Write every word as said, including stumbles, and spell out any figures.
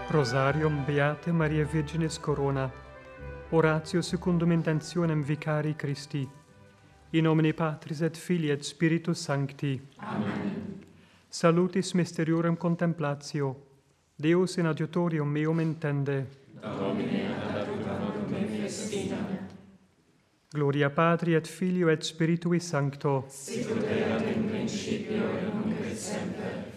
Rosarium Beate Maria Virginis Corona. Oratio secundum intentionem vicari Christi. In nomine Patris et Filii et Spiritus Sancti. Amen. Salutis mysteriorem contemplatio. Deus in adiutorium meum intende. Domine ad adjutorem me festina. Gloria Patri et Filio et Spiritui Sancto. Sicut erat in principio et nunc et semper